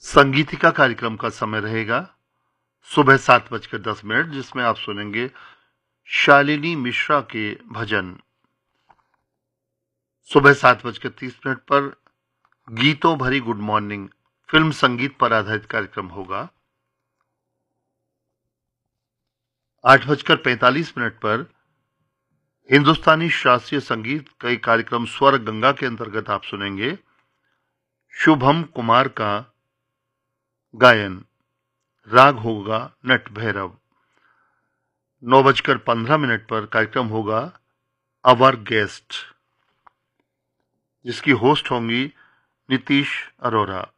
संगीतिका कार्यक्रम का समय रहेगा सुबह 7:10, जिसमें आप सुनेंगे शालिनी मिश्रा के भजन। सुबह 7:30 पर गीतों भरी गुड मॉर्निंग फिल्म संगीत पर आधारित कार्यक्रम होगा। 8:45 पर हिंदुस्तानी शास्त्रीय संगीत का एक कार्यक्रम स्वर गंगा के अंतर्गत आप सुनेंगे शुभम कुमार का गायन। राग होगा नट भैरव। 9:15 पर कार्यक्रम होगा अवर गेस्ट, जिसकी होस्ट होंगी नीतीश अरोरा।